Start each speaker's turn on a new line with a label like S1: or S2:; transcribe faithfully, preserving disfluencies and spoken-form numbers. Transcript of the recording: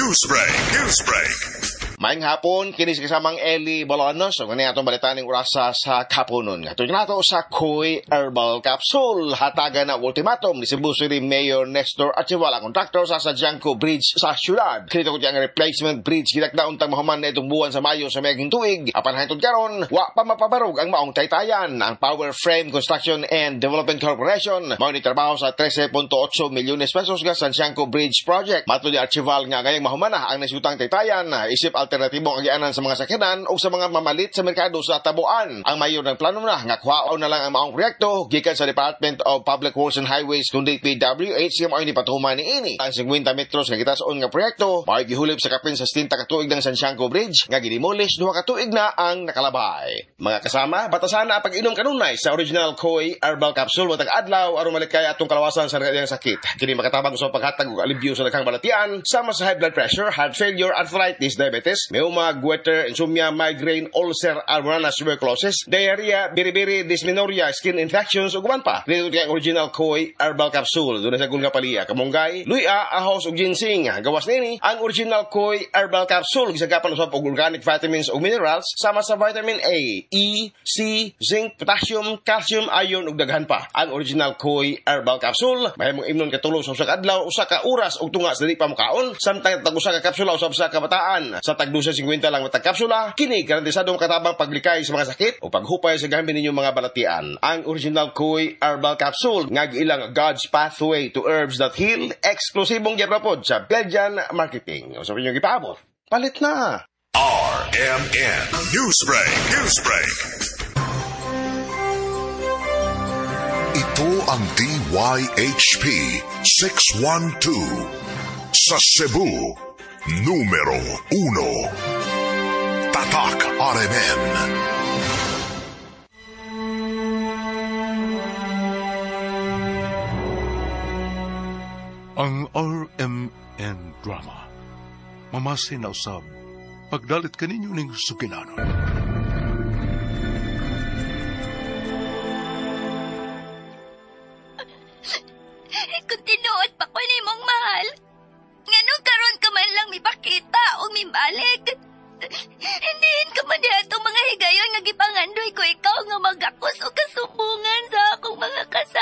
S1: Newsbreak, Newsbreak.
S2: Maayong hapon, kinis kasamang Eli Bolonos. So, ganyan itong balitan ng urasa sa kapunon. Ito na ito sa Koy Herbal Capsule. Hataga na ultimatum ni Cebu City Mayor Nestor Archivala, kontraktor sa Sadyangco Bridge sa syudad. Kinito ko ang replacement bridge kinakdaon tang mahuman na itong buwan sa Mayo sa Meging Tuig. Apan hangtod karon, wa pa mapabarog ang maong taytayan. Ang Power Frame Construction and Development Corporation mao ni trabaho sa thirteen point eight milyones pesos ga Sadyangco Bridge Project. Mato ni Archival nga gayang mahuman na ang nasyutang taytayan. Isip alternatibo ang agianan sa mga sakyanan o sa mga mamalit sa merkado sa tabuan. Ang mayor ng plano na nga kuhaon na lang ang maong proyekto gikan sa Department of Public Works and Highways kundi D W H nga mao ni patuhuman ni ini. Ang fifty metros nga gitason nga proyekto mao gihulip sa kapin sa sixty ka tuig ng Sadyangco Bridge nga gidemolish duha ka tuig na ang nakalabay. Mga kasama, batasan na pag-inom kanunay sa original Koy Herbal Capsule matag adlaw aron malikay atong kalawasan sa kanyang sakit. Kini makatabang sa paghatag og alibyo sa daghang balatian sama sa high blood pressure, heart failure, arthritis, diabetes, meuma, goiter, insomnia, migraine, ulcer, almoranas, tuberculosis, diarrhea, biribiri, dysmenorrhea, skin infections, ug uban pa. Dito kay original Koy Herbal Capsule. Doon sa gunga paliya, kamunggay, luya, ahos ug ginseng. Gawas nini ang original Koy Herbal Capsule gisagapan usab og organic vitamins ug minerals sama sa vitamin A, E, C, zinc, potassium, calcium, iron ug daghan pa. Ang original Koy Herbal Capsule mahimong imnon katulong sa usa ka adlaw, usa ka oras ug tunga sa dili pa mokaon samtang tag usa ka kapsula usab sa kabataan. Sa tag two fifty lang matag kapsula, kini garantisadong katabang paglikay sa mga sakit o paghupay sa gamit ninyong mga balatian. Ang original Koy Herbal Capsule nga giilang God's Pathway to Herbs That Heal, eksklusibong giapapod sa Belgian Marketing. O sa inyong ipaabot, palit na!
S1: R M N Newsbreak, Newsbreak. Ito ang D Y H P six one two sa Cebu, numero uno. Tatak R M N.
S3: Ang R M N drama mamasin na usab pagdalit kaninyo ning sukinanon.
S4: Kung tinuod pa ko ni mong mahal, nganong karon ka man lang mipakita o mibalik. Hindihin ka man diha itong mga higayon nga gipangandoy ko ikaw nga magakos o kasumbungan sa akong mga kasama.